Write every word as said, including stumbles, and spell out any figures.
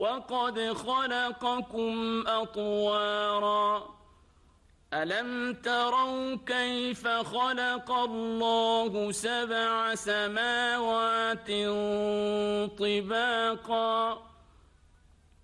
وقد خلقكم أطوارا ألم تروا كيف خلق الله سبع سماوات طباقا